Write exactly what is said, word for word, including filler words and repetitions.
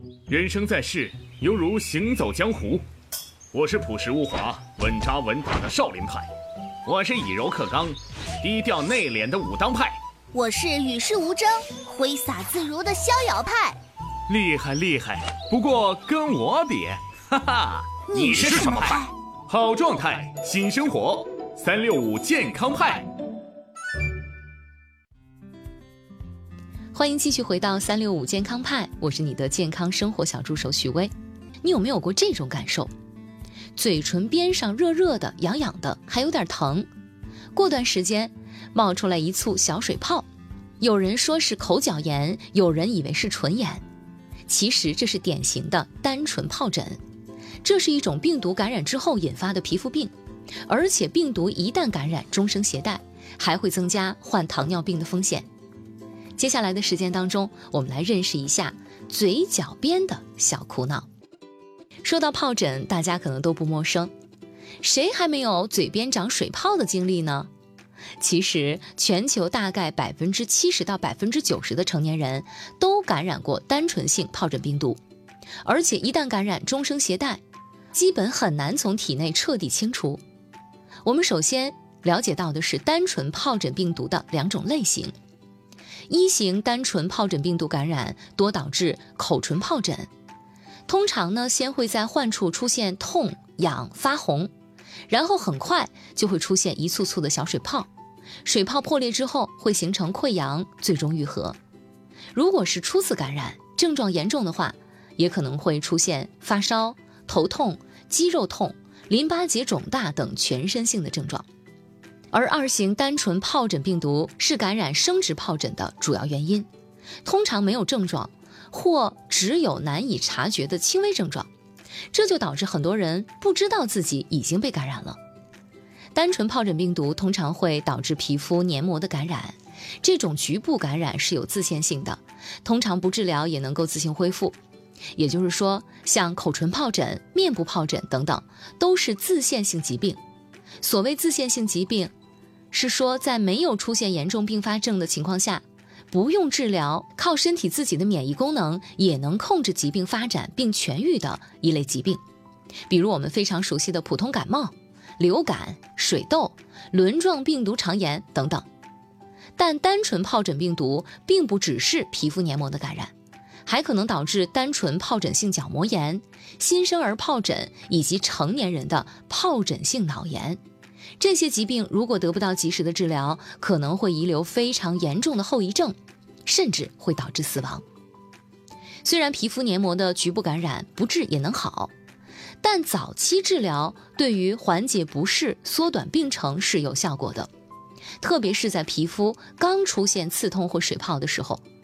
人生在世，犹如行走江湖。我是朴实无华、稳扎稳打的少林派，我是以柔克刚、低调内敛的武当派， 我是与世无争、挥洒自如的逍遥派。 厉害厉害，不过跟我比，哈哈， 你是什么派？ 好状态，新生活，三六五健康派。 欢迎继续回到三六五健康派，我是你的健康生活小助手许巍。你有没有过这种感受？嘴唇边上热热的、痒痒的，还有点疼，过段时间冒出来一簇小水泡，有人说是口角炎，有人以为是唇炎，其实这是典型的单纯疱疹。这是一种病毒感染之后引发的皮肤病，而且病毒一旦感染，终生携带，还会增加患糖尿病的风险。接下来的时间当中，我们来认识一下嘴角边的小苦恼。说到疱疹，大家可能都不陌生，谁还没有嘴边长水泡的经历呢？其实全球大概百分之七十到百分之九十的成年人都感染过单纯性疱疹病毒，而且一旦感染，终生携带，基本很难从体内彻底清除。我们首先了解到的是单纯疱疹病毒的两种类型。一型单纯疱疹病毒感染多导致口唇疱疹，通常呢先会在患处出现痛、痒、发红，然后很快就会出现一簇簇的小水泡，水泡破裂之后会形成溃疡，最终愈合。如果是初次感染，症状严重的话，也可能会出现发烧、头痛、肌肉痛、淋巴结肿大等全身性的症状。而二型单纯疱疹病毒是感染生殖疱疹的主要原因，通常没有症状，或只有难以察觉的轻微症状，这就导致很多人不知道自己已经被感染了。单纯疱疹病毒通常会导致皮肤黏膜的感染，这种局部感染是有自限性的，通常不治疗也能够自行恢复。也就是说，像口唇疱疹、面部疱疹等等，都是自限性疾病。所谓自限性疾病，是说在没有出现严重并发症的情况下，不用治疗，靠身体自己的免疫功能也能控制疾病发展并痊愈的一类疾病。比如我们非常熟悉的普通感冒、流感、水痘、轮状病毒肠炎等等。但单纯疱疹病毒并不只是皮肤黏膜的感染，还可能导致单纯疱疹性角膜炎、新生儿疱疹以及成年人的疱疹性脑炎。这些疾病如果得不到及时的治疗，可能会遗留非常严重的后遗症，甚至会导致死亡。虽然皮肤黏膜的局部感染不治也能好，但早期治疗对于缓解不适、缩短病程是有效果的。特别是在皮肤刚出现刺痛或水泡的时候，